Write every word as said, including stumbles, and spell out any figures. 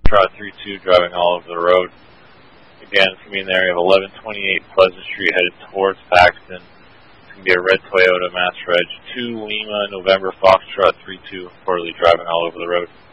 Foxtrot three two driving all over the road. Again, it's going to be in the area of eleven twenty-eight Pleasant Street headed towards Paxton. It's going to be a red Toyota Mass Reg two Lima November Foxtrot three two reportedly driving all over the road.